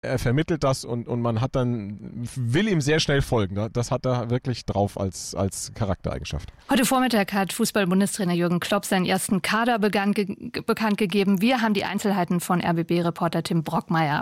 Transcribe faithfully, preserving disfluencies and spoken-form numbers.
Er vermittelt das und, und man hat dann, will ihm sehr schnell folgen. Das hat er wirklich drauf als, als Charaktereigenschaft. Heute Vormittag hat Fußball-Bundestrainer Jürgen Klopp seinen ersten Kader begann, ge- bekannt gegeben. Wir haben die Einzelheiten von R B B-Reporter Tim Brockmeier.